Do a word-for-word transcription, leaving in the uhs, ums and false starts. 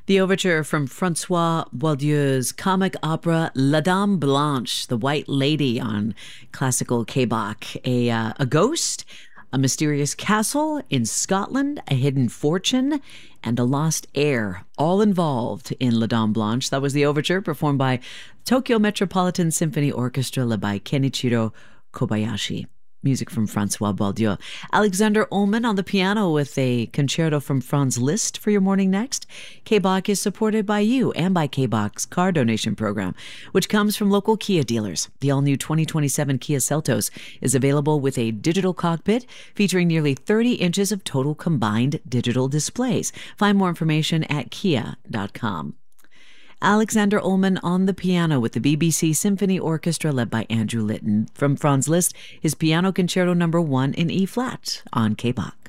The overture from Francois Boieldieu's comic opera La Dame Blanche, The White Lady, on classical K B A C. A, uh, a ghost, a mysterious castle in Scotland, a hidden fortune, and a lost heir, all involved in La Dame Blanche. That was the overture performed by Tokyo Metropolitan Symphony Orchestra, led by Kenichiro Kobayashi. Music from Francois Boieldieu. Alexander Ullman on the piano with a concerto from Franz Liszt for your morning next. K B A C is supported by you and by K B A C's car donation program, which comes from local Kia dealers. The all-new twenty twenty-seven Kia Seltos is available with a digital cockpit featuring nearly thirty inches of total combined digital displays. Find more information at kia dot com. Alexander Ullman on the piano with the B B C Symphony Orchestra, led by Andrew Litton. From Franz Liszt, his Piano Concerto Number One in E-flat on K B A C.